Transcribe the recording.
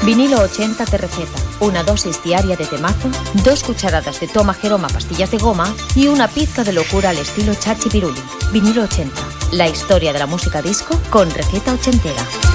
Vinilo 80 te receta una dosis diaria de temazo, 2 cucharadas de toma Jeroma pastillas de goma y una pizca de locura al estilo Chachi Piruli. Vinilo 80, la historia de la música disco con receta ochentera.